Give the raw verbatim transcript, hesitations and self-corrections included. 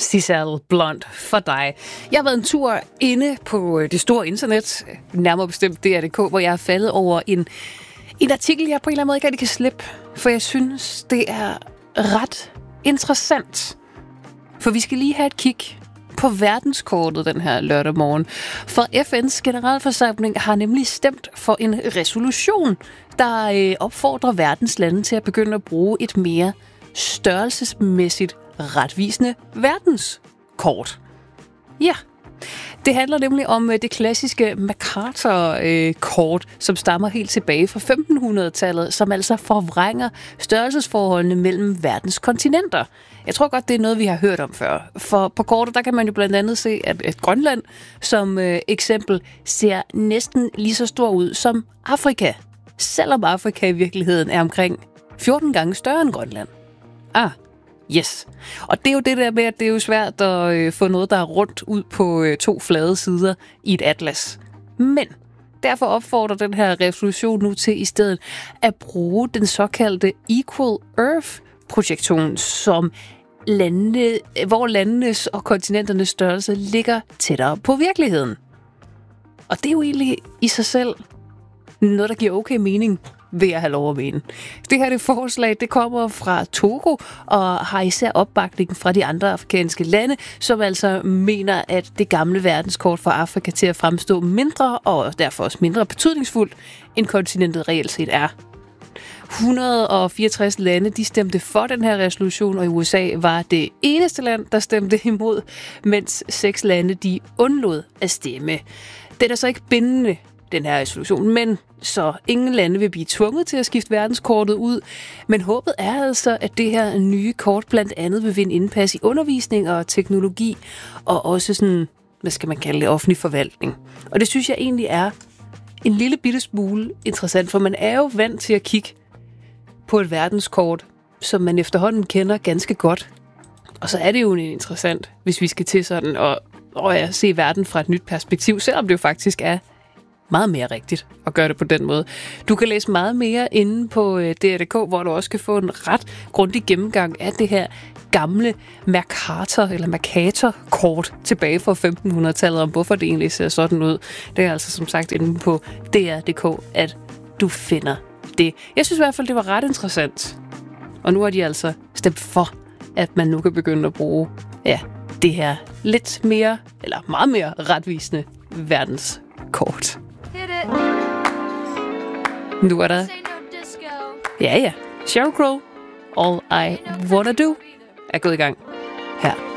Giselle Blunt for dig. Jeg har været en tur inde på det store internet, nærmere bestemt D R punktum D K, hvor jeg har faldet over en, en artikel, jeg på en eller anden måde ikke rigtig kan slippe, for jeg synes, det er ret interessant. For vi skal lige have et kig på verdenskortet den her lørdag morgen. For F N's generalforsamling har nemlig stemt for en resolution, der øh, opfordrer verdens lande til at begynde at bruge et mere størrelsesmæssigt retvisende verdenskort. Ja, det handler nemlig om det klassiske MacArthur-kort, som stammer helt tilbage fra femtenhundredetallet, som altså forvrænger størrelsesforholdene mellem verdens kontinenter. Jeg tror godt, det er noget, vi har hørt om før. For på kortet, der kan man jo blandt andet se, at et Grønland som øh, eksempel ser næsten lige så stor ud som Afrika. Selvom Afrika i virkeligheden er omkring fjorten gange større end Grønland. Ah, yes. Og det er jo det der med, at det er jo svært at øh, få noget, der er rundt ud på øh, to flade sider i et atlas. Men derfor opfordrer den her resolution nu til i stedet at bruge den såkaldte Equal Earth-projektion, som landene, hvor landenes og kontinenternes størrelse ligger tættere på virkeligheden. Og det er jo egentlig i sig selv noget, der giver okay mening, vil jeg have lov at mene. Det her det forslag, det kommer fra Togo og har især opbakning fra de andre afrikanske lande, som altså mener, at det gamle verdenskort for Afrika til at fremstå mindre og derfor også mindre betydningsfuldt, end kontinentet reelt set er. et hundrede og fireogtres lande, de stemte for den her resolution, og i U S A var det eneste land, der stemte imod, mens seks lande, de undlod at stemme. Det er så ikke bindende, den her resolution, men så ingen lande vil blive tvunget til at skifte verdenskortet ud. Men håbet er altså, at det her nye kort blandt andet vil vinde indpas i undervisning og teknologi, og også sådan, hvad skal man kalde det, offentlig forvaltning. Og det synes jeg egentlig er en lille bitte smule interessant, for man er jo vant til at kigge på et verdenskort, som man efterhånden kender ganske godt. Og så er det jo interessant, hvis vi skal til sådan og, og ja, se verden fra et nyt perspektiv, selvom det jo faktisk er meget mere rigtigt at gøre det på den måde. Du kan læse meget mere inde på D R punktum D K, hvor du også kan få en ret grundig gennemgang af det her gamle Mercator eller Mercator-kort tilbage fra femtenhundredetallet, om hvorfor det egentlig ser sådan ud. Det er altså som sagt inde på D R punktum D K, at du finder det. Jeg synes i hvert fald, det var ret interessant. Og nu har de altså stemt for, at man nu kan begynde at bruge ja, det her lidt mere, eller meget mere retvisende verdenskort. Nu er der ja ja Sheryl Crow, All I Wanna Do er gået i gang her.